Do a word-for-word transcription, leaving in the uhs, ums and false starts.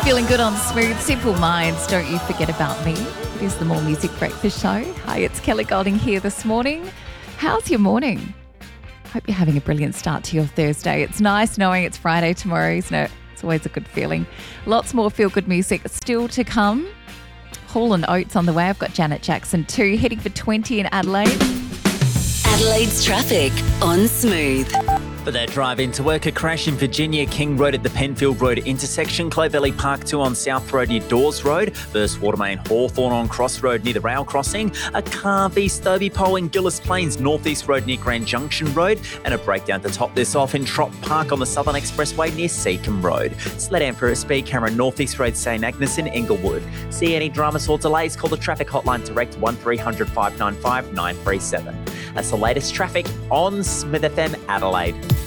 Feeling good on Smooth. Simple Minds, don't you forget about me. It is the More Music Breakfast Show. Hi, it's Kelly Golding here this morning. How's your morning? Hope you're having a brilliant start to your Thursday. It's nice knowing it's Friday tomorrow, isn't it? It's always a good feeling. Lots more feel-good music still to come. Hall and Oates on the way. I've got Janet Jackson too, heading for twenty in Adelaide. Adelaide's traffic on Smooth. For that drive into work, a crash in Virginia King Road at the Penfield Road intersection, Clovelly Park two on South Road near Dawes Road, Burst Watermain Hawthorn on Cross Road near the rail crossing, a car v Stobie Pole in Gillis Plains Northeast Road near Grand Junction Road, and a breakdown to top this off in Trop Park on the Southern Expressway near Seacombe Road. Sled down for a speed camera Northeast Road Saint Agnes in Inglewood. See any dramas or delays, call the traffic hotline direct one three hundred five nine five nine three seven. That's the latest traffic on Smith F M Adelaide.